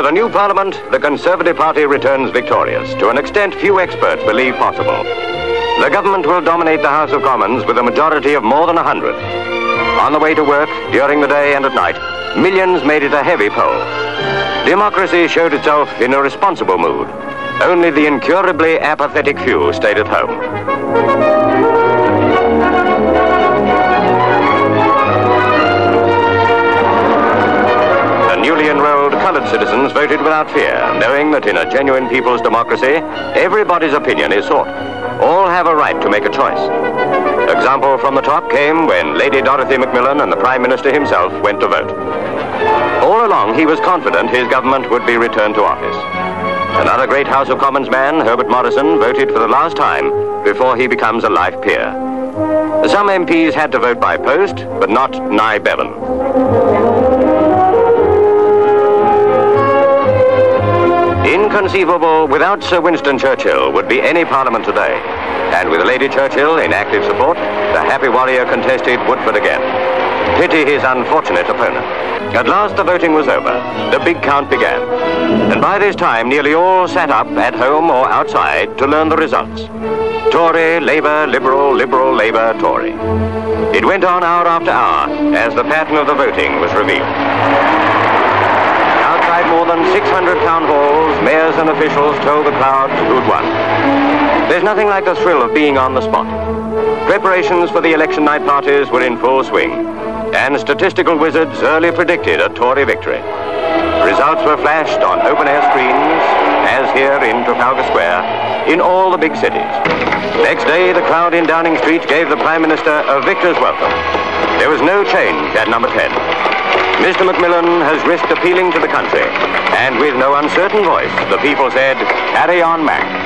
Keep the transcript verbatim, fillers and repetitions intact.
With a new Parliament, the Conservative Party returns victorious, to an extent few experts believe possible. The government will dominate the House of Commons with a majority of more than a hundred. On the way to work, during the day and at night, millions made it a heavy poll. Democracy showed itself in a responsible mood. Only the incurably apathetic few stayed at home. The newly enrolled colored citizens voted without fear, knowing that in a genuine people's democracy, everybody's opinion is sought. All have a right to make a choice. Example from the top came when Lady Dorothy Macmillan and the Prime Minister himself went to vote. All along, he was confident his government would be returned to office. Another great House of Commons man, Herbert Morrison, voted for the last time before he becomes a life peer. Some M Ps had to vote by post, but not Nye Bevan. Inconceivable without Sir Winston Churchill would be any Parliament today. And with Lady Churchill in active support, the happy warrior contested Woodford again. Pity his unfortunate opponent. At last the voting was over. The big count began. And by this time, nearly all sat up at home or outside to learn the results. Tory, Labour, Liberal, Liberal, Labour, Tory. It went on hour after hour as the pattern of the voting was revealed. Outside more than six hundred town halls, mayors and officials told the crowd who'd won. There's nothing like the thrill of being on the spot. Preparations for the election night parties were in full swing, and statistical wizards early predicted a Tory victory. Results were flashed on open-air screens, as here in Trafalgar Square, in all the big cities. Next day, the crowd in Downing Street gave the Prime Minister a victor's welcome. There was no change at number ten. Mister Macmillan has risked appealing to the country, and with no uncertain voice, the people said, "Carry on, Mac."